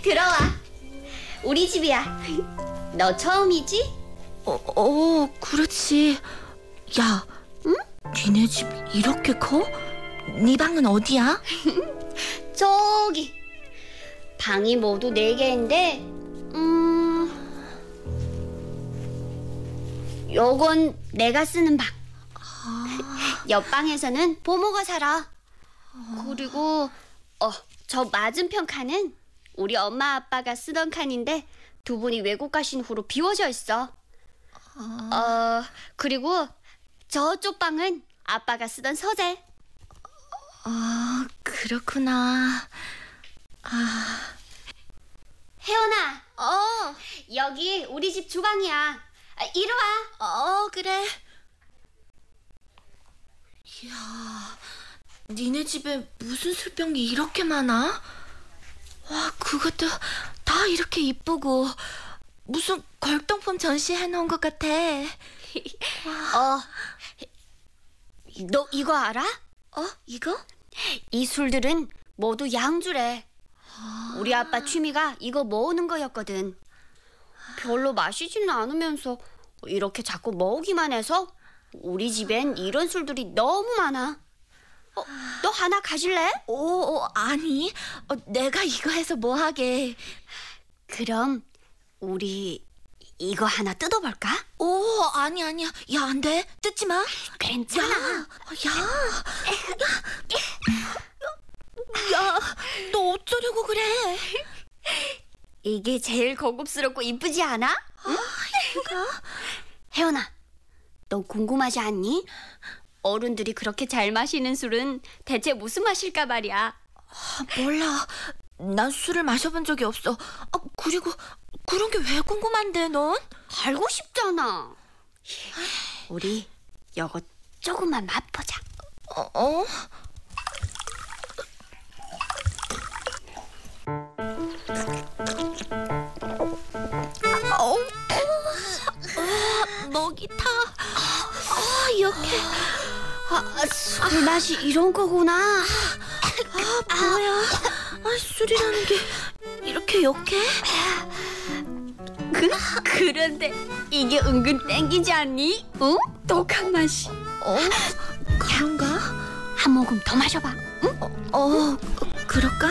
들어와. 우리 집이야. 너 처음이지? 그렇지. 야, 응? 니네 집 이렇게 커? 네 방은 어디야? 저기. 방이 모두 4개인데 요건 내가 쓰는 방. 옆방에서는 보모가 살아. 그리고 저 맞은편 칸은 우리 엄마 아빠가 쓰던 칸인데 두 분이 외국 가신 후로 비워져 있어. 그리고 저쪽 방은 아빠가 쓰던 서재. 그렇구나. 혜연아, 여기 우리 집 주방이야. 이리 와. 그래. 이야, 니네 집에 무슨 술병이 이렇게 많아? 와, 그것도 다 이렇게 이쁘고 무슨 걸동품 전시해 놓은 것 같아. 너 이거 알아? 이거? 이 술들은 모두 양주래. 우리 아빠 취미가 이거 모으는 거였거든. 별로 마시지는 않으면서 이렇게 자꾸 모으기만 해서 우리 집엔 이런 술들이 너무 많아. 너 하나 가질래? 아니, 내가 이거 해서 뭐 하게. 그럼 우리 이거 하나 뜯어볼까? 아니야. 야, 안 돼. 뜯지 마. 괜찮아. 야, 너 어쩌려고 그래? 이게 제일 고급스럽고 이쁘지 않아? 응? 혜연아, 너 궁금하지 않니? 어른들이 그렇게 잘 마시는 술은 대체 무슨 맛일까 말이야. 몰라. 난 술을 마셔본 적이 없어. 그리고 그런 게 왜 궁금한데, 넌? 알고 싶잖아. 우리 요거 조금만 맛보자. 목이 타. 이렇게. 술 맛이 이런 거구나. 뭐야? 술이라는 게 이렇게 역해? 그런데 이게 은근 땡기지 않니? 응? 독한 맛이. 그런가? 한 모금 더 마셔봐. 응? 그럴까?